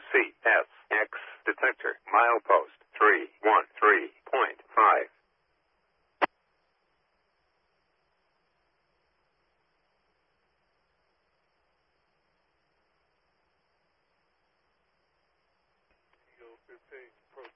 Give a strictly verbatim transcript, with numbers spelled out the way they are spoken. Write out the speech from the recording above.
C S X detector milepost three one three point five. Eagle fifteen,